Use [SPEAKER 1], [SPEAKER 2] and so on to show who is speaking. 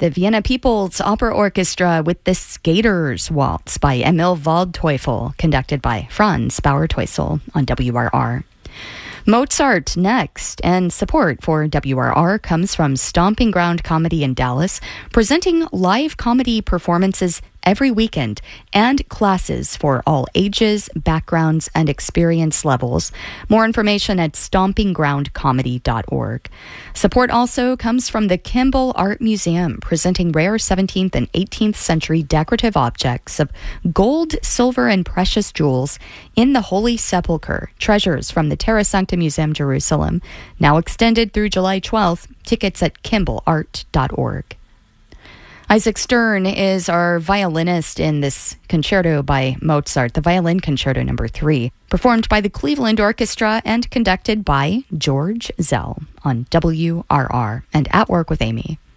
[SPEAKER 1] The Vienna People's Opera Orchestra with the Skaters Waltz by Emil Waldteufel, conducted by Franz Bauer-Teusel on WRR. Mozart next, and support for WRR comes from Stomping Ground Comedy in Dallas, presenting live comedy performances every weekend and classes for all ages, backgrounds, and experience levels. More information at stompinggroundcomedy.org. Support also comes from the Kimball Art Museum, presenting rare 17th and 18th century decorative objects of gold, silver, and precious jewels in the Holy Sepulchre, treasures from the Terra Sancta Museum, Jerusalem. Now extended through July 12th. Tickets at kimballart.org. Isaac Stern is our violinist in this concerto by Mozart, the Violin Concerto No. 3, performed by the Cleveland Orchestra and conducted by George Zell on WRR and At Work with Amy.